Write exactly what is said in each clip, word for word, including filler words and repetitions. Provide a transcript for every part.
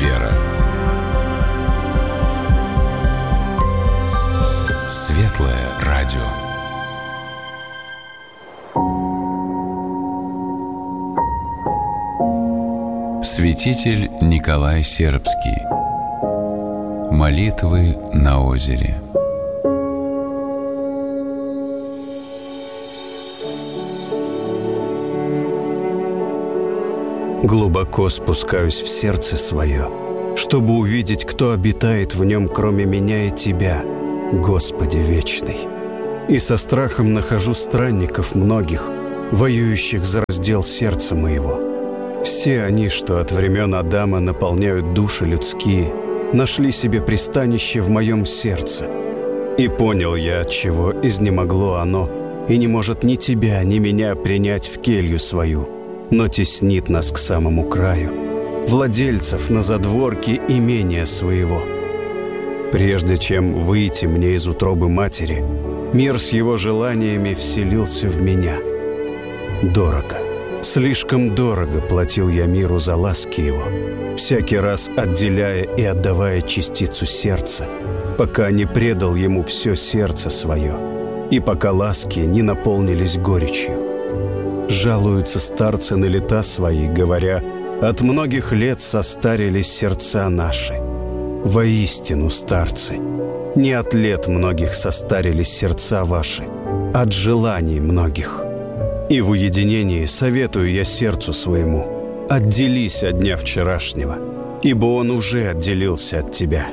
вера. Светлое радио. Святитель Николай Сербский. Молитвы на озере. Глубоко спускаюсь в сердце свое, чтобы увидеть, кто обитает в нем, кроме меня и Тебя, Господи вечный. И со страхом нахожу странников многих, воюющих за раздел сердца моего. Все они, что от времен Адама наполняют души людские, нашли себе пристанище в моем сердце. И понял я, отчего изнемогло оно, и не может ни Тебя, ни меня принять в келью свою, но теснит нас к самому краю, владельцев на задворке имения своего. Прежде чем выйти мне из утробы матери, мир с его желаниями вселился в меня. Дорого, слишком дорого платил я миру за ласки его, всякий раз отделяя и отдавая частицу сердца, пока не предал ему все сердце свое, и пока ласки не наполнились горечью. Жалуются старцы на лета свои, говоря: от многих лет состарились сердца наши. Воистину, старцы, не от лет многих состарились сердца ваши, от желаний многих. И в уединении советую я сердцу своему: отделись от дня вчерашнего, ибо он уже отделился от тебя.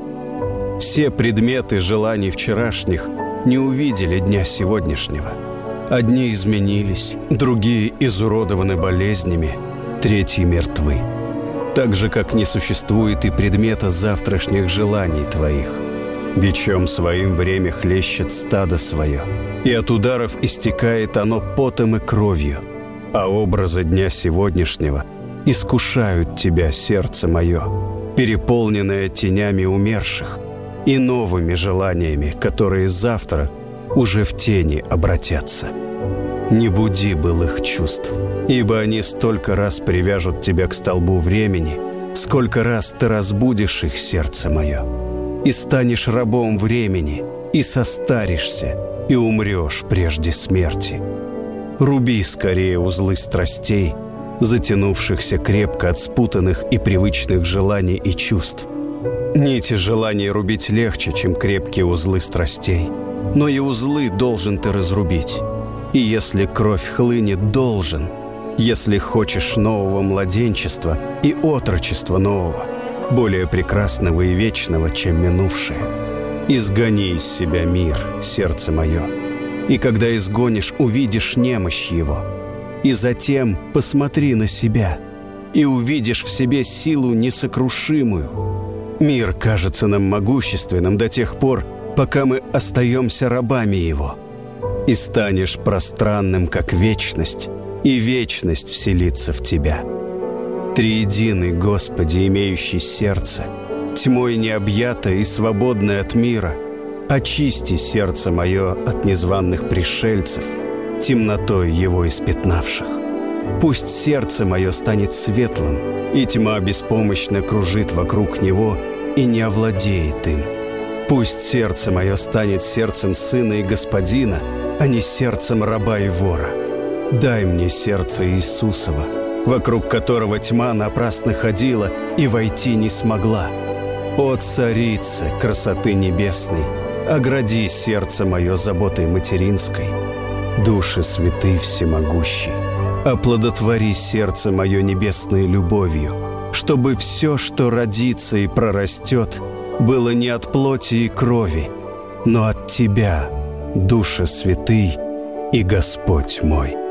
Все предметы желаний вчерашних не увидели дня сегодняшнего. Одни изменились, другие изуродованы болезнями, третьи мертвы. Так же, как не существует и предмета завтрашних желаний твоих. Бичом своим время хлещет стадо свое, и от ударов истекает оно потом и кровью. А образы дня сегодняшнего искушают тебя, сердце мое, переполненное тенями умерших и новыми желаниями, которые завтра уже в тени обратятся. Не буди былых чувств, ибо они столько раз привяжут тебя к столбу времени, сколько раз ты разбудишь их, сердце мое, и станешь рабом времени, и состаришься, и умрешь прежде смерти. Руби скорее узлы страстей, затянувшихся крепко от спутанных и привычных желаний и чувств. Нити желаний рубить легче, чем крепкие узлы страстей, но и узлы должен ты разрубить. И если кровь хлынет, должен, если хочешь нового младенчества и отрочества нового, более прекрасного и вечного, чем минувшее. Изгони из себя мир, сердце мое, и когда изгонишь, увидишь немощь его. И затем посмотри на себя, и увидишь в себе силу несокрушимую. Мир кажется нам могущественным до тех пор, пока мы остаемся рабами его. И станешь пространным, как вечность, и вечность вселится в тебя. Триединый, Господи, имеющий сердце, тьмой необъятое и свободное от мира, очисти сердце мое от незваных пришельцев, темнотой его испятнавших. Пусть сердце мое станет светлым, и тьма беспомощно кружит вокруг него и не овладеет им. Пусть сердце мое станет сердцем сына и господина, а не сердцем раба и вора. Дай мне сердце Иисусова, вокруг которого тьма напрасно ходила и войти не смогла. О, царица красоты небесной, огради сердце мое заботой материнской. Души святый всемогущий, оплодотвори сердце мое небесной любовью, чтобы все, что родится и прорастет, было не от плоти и крови, но от Тебя, Душа святый и Господь мой.